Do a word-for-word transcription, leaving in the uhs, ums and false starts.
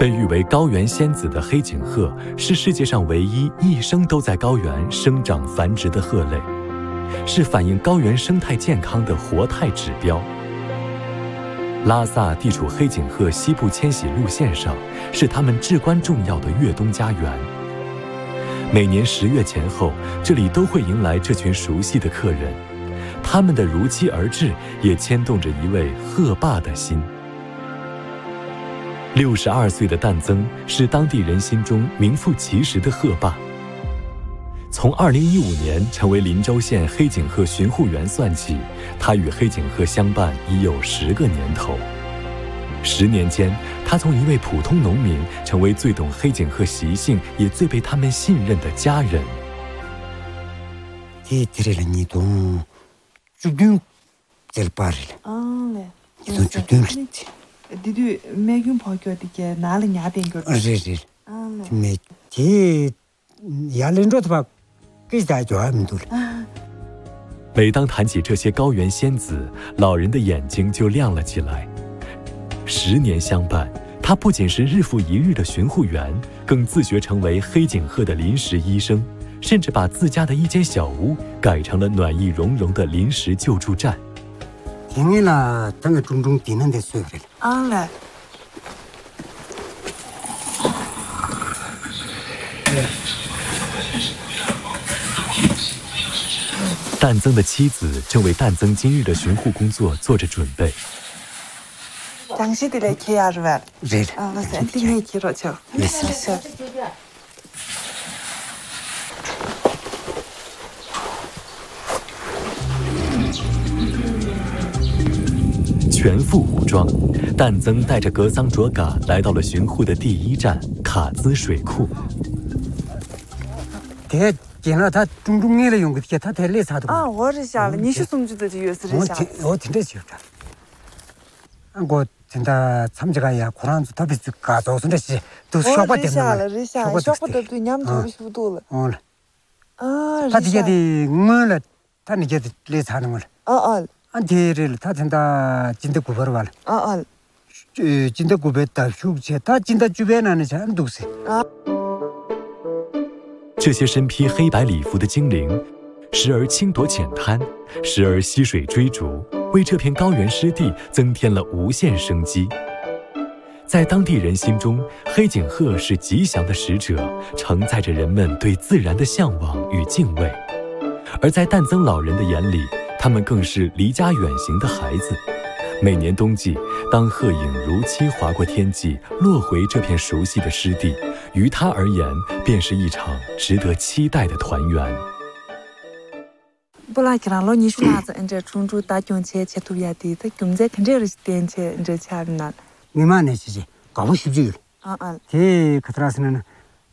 被誉为高原仙子的黑颈鹤是世界上唯一一生都在高原生长繁殖的鹤类，是反映高原生态健康的活态指标。拉萨地处黑颈鹤西部迁徙路线上，是它们至关重要的越冬家园。每年十月前后，这里都会迎来这群熟悉的客人，他们的如期而至，也牵动着一位鹤爸的心。六十二岁的旦增是当地人心中名副其实的鹤爸。从二零一五年成为林州县黑颈鹤巡护员算起，他与黑颈鹤相伴已有十个年头。十年间，他从一位普通农民成为最懂黑颈鹤习性，也最被他们信任的家人。 这这了你懂，注定这巴了。 啊嘞， 你懂注定了。 Did make you pocket the Nali yapping good? Ah, really? Ah, me. He Yalindot ba给大家们都了。 每当谈起这些高原仙子，老人的眼睛就亮了起来。十年相伴，他不仅是日复一日的巡护员，更自学成为黑颈鹤的临时医生，甚至把自家的一间小屋改成了暖意融融的临时救助站。 听见了，整个种种地能得睡了。 啊嘞。 旦增的妻子正为旦增今日的巡护工作做着准备。 当时的来开牙是吧？ 对。 啊，那是第一期了，就。 没事。 全副武装，旦增带着格桑卓嘎来到了巡护的第一站卡兹水库。 这见了他种种年了用个铁，他太累啥的。 啊，我是下了，你是送去的就越是我听我听着就着。俺我听他参加个呀，可能特别是嘎早上那些都小不点了。了，热下了，小不点对，你们特别舒服了。 哦了。 啊， 他这些的我了，他那些的累啥的我了。 哦哦。 俺爹了，他听他进的古巴了。 哦哦。 呃，进的古巴到书去，他进到主边那里去，俺都是。啊。 这些身披黑白礼服的精灵，时而轻夺浅滩，时而溪水追逐，为这片高原湿地增添了无限生机。在当地人心中，黑颈鹤是吉祥的使者，承载着人们对自然的向往与敬畏；而在旦增老人的眼里，他们更是离家远行的孩子。每年冬季，当鹤影如期划过天际，落回这片熟悉的湿地，于他而言，便是一场值得期待的团圆。 不拉克拉罗尼舒拉子，人家冲出大军车车突亚地，他更在看这个是电车，人家车那。 你妈那些些搞不习惯了。 啊啊。 这可特拉是呢，